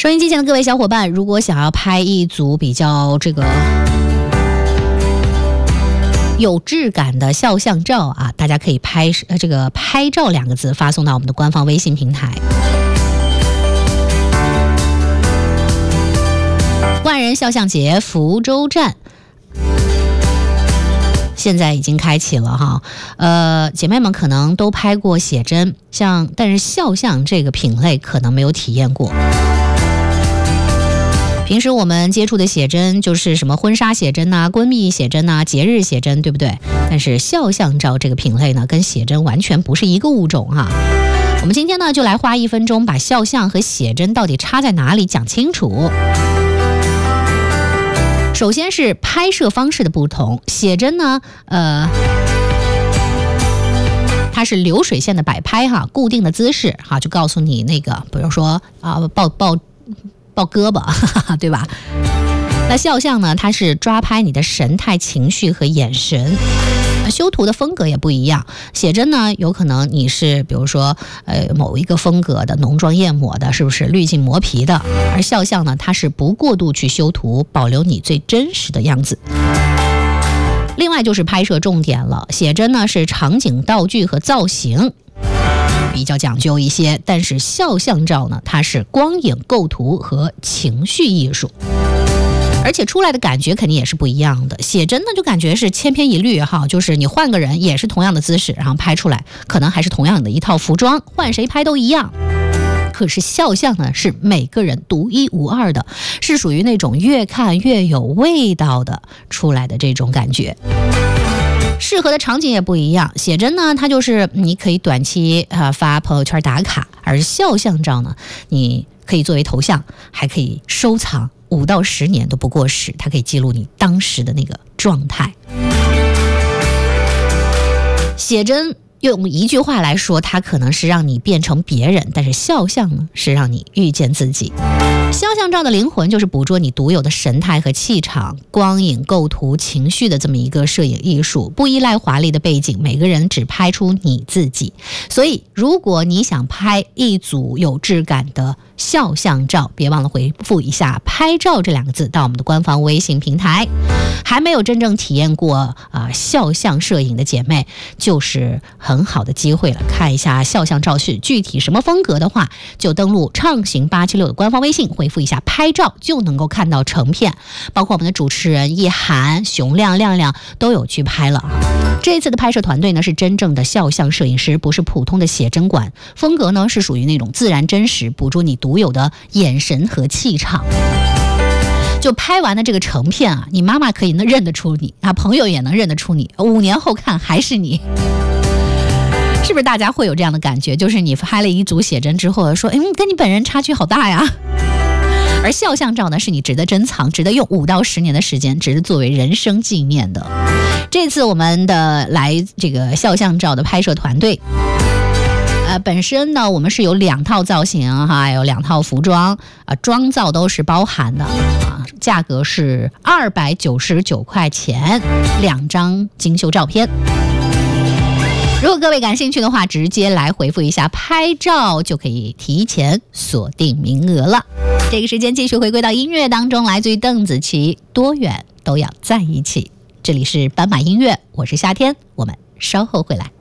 收音机前的各位小伙伴，如果想要拍一组比较有质感的肖像照啊，大家可以拍照2个字发送到我们的官方微信平台。万人肖像节福州站现在已经开启了哈，姐妹们可能都拍过写真，但是肖像这个品类可能没有体验过。平时我们接触的写真就是什么婚纱写真啊、闺蜜写真啊、节日写真，对不对？但是肖像照这个品类呢，跟写真完全不是一个物种哈。我们今天呢，就来花1分钟把肖像和写真到底差在哪里讲清楚。首先是拍摄方式的不同，写真呢，它是流水线的摆拍哈，固定的姿势哈，就告诉你那个，比如说抱胳膊，对吧？那肖像呢，它是抓拍你的神态、情绪和眼神，修图的风格也不一样。写真呢，有可能你是比如说某一个风格的浓妆艳抹的，是不是滤镜磨皮的？而肖像呢，它是不过度去修图，保留你最真实的样子。另外就是拍摄重点了，写真呢是场景、道具和造型比较讲究一些，但是肖像照呢，它是光影、构图和情绪艺术，而且出来的感觉肯定也是不一样的。写真呢就感觉是千篇一律哈，就是你换个人也是同样的姿势，然后拍出来可能还是同样的一套服装，换谁拍都一样。可是肖像呢是每个人独一无二的，是属于那种越看越有味道的出来的这种感觉。适合的场景也不一样，写真呢它就是你可以短期发朋友圈打卡，而肖像照呢你可以作为头像，还可以收藏，5到10年都不过时，它可以记录你当时的那个状态。写真用一句话来说，它可能是让你变成别人，但是肖像呢是让你遇见自己。肖像照的灵魂就是捕捉你独有的神态和气场，光影、构图、情绪的这么一个摄影艺术，不依赖华丽的背景，每个人只拍出你自己。所以如果你想拍一组有质感的肖像照，别忘了回复一下拍照这2个字到我们的官方微信平台。还没有真正体验过肖像摄影的姐妹，就是很好的机会了。看一下肖像照是具体什么风格的话，就登录畅行876的官方微信，回复一下拍照就能够看到成片，包括我们的主持人易涵、熊亮、亮亮都有去拍了。这一次的拍摄团队呢是真正的肖像摄影师，不是普通的写真馆，风格呢是属于那种自然真实，捕捉你独有的眼神和气场。就拍完的这个成片啊，你妈妈可以能认得出你啊，朋友也能认得出你，5年后看还是你。是不是大家会有这样的感觉，就是你拍了一组写真之后说跟你本人差距好大呀。而肖像照呢是你值得珍藏，值得用5到10年的时间，值得作为人生纪念的。这次我们的来这个肖像照的拍摄团队本身呢我们是有2套造型还有2套服装妆造都是包含的价格是299块钱，2张精修照片。如果各位感兴趣的话，直接来回复一下拍照就可以提前锁定名额了。这个时间继续回归到音乐当中，来自于邓紫棋，多远都要在一起。这里是斑马音乐，我是夏天，我们稍后回来。